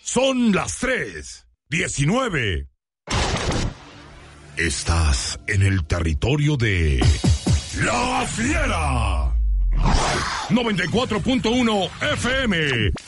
Son las 3:19. Estás en el territorio de La Fiera. 94.1 FM.